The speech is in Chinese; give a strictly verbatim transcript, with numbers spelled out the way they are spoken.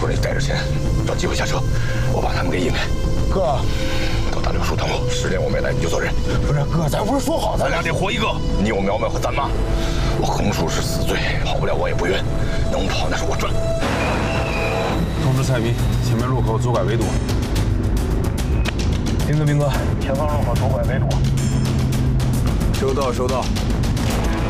会儿你带着钱找机会下车，我把他们给引开。 哥， 到大柳树等我，十点我没来你就走人。 不是哥，咱不是说好的？ 咱俩得活一个，你我苗苗和咱妈。我横竖是死罪，跑不了我也不冤，能跑那是我赚。 通知菜兵，前面路口左拐围堵。 兵哥，兵哥， 前方路口左拐围堵。 收到，收到。